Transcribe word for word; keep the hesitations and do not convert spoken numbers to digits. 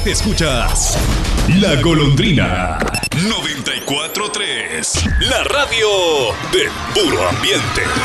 Escuchas La Golondrina noventa y cuatro punto tres, la radio de puro ambiente.